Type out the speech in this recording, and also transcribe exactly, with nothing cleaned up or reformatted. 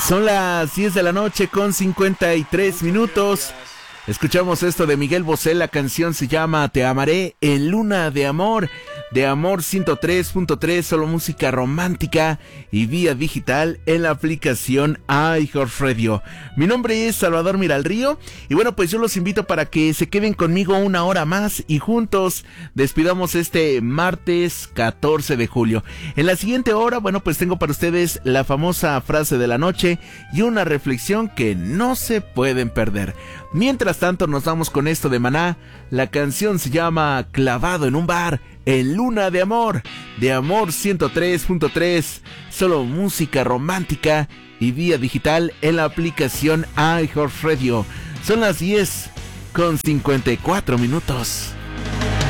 Son las diez de la noche con cincuenta y tres minutos. Escuchamos esto de Miguel Bosé, la canción se llama Te amaré en Luna de Amor, de Amor ciento tres punto tres, solo música romántica y vía digital en la aplicación iHeartRadio. Mi nombre es Salvador Miralrío y bueno, pues yo los invito para que se queden conmigo una hora más y juntos despidamos este martes catorce de julio. En la siguiente hora, bueno, pues tengo para ustedes la famosa frase de la noche y una reflexión que no se pueden perder. Mientras tanto nos vamos con esto de Maná. La canción se llama Clavado en un bar, en Luna de Amor, de Amor ciento tres punto tres, solo música romántica y vía digital en la aplicación iHeartRadio. Son las diez con cincuenta y cuatro minutos.